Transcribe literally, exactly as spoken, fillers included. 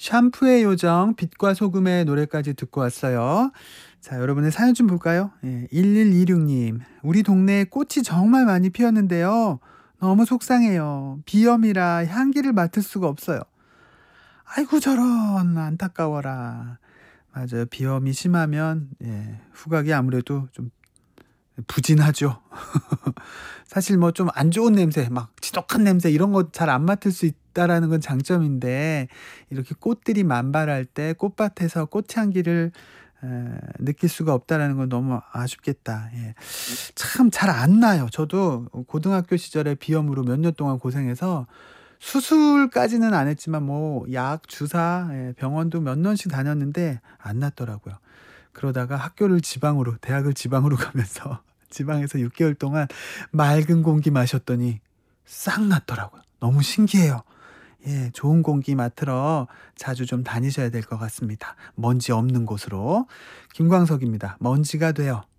샴푸의 요정 빛과 소금의 노래까지 듣고 왔어요. 자, 여러분의 사연 좀 볼까요? 예, 일일이육 님. 우리 동네에 꽃이 정말 많이 피었는데요. 너무 속상해요. 비염이라 향기를 맡을 수가 없어요. 아이고 저런 안타까워라. 맞아요. 비염이 심하면 예, 후각이 아무래도 좀 부진하죠. 사실 뭐 좀 안 좋은 냄새, 막 지독한 냄새 이런 거 잘 안 맡을 수 있다라는 건 장점인데, 이렇게 꽃들이 만발할 때 꽃밭에서 꽃향기를 에, 느낄 수가 없다라는 건 너무 아쉽겠다. 예. 참 잘 안 나요. 저도 고등학교 시절에 비염으로 몇 년 동안 고생해서 수술까지는 안 했지만 뭐 약, 주사, 예, 병원도 몇 년씩 다녔는데 안 낫더라고요. 그러다가 학교를 지방으로, 대학을 지방으로 가면서 지방에서 육 개월 동안 맑은 공기 마셨더니 싹 낫더라고요. 너무 신기해요. 예, 좋은 공기 맡으러 자주 좀 다니셔야 될 것 같습니다. 먼지 없는 곳으로. 김광석입니다. 먼지가 돼요.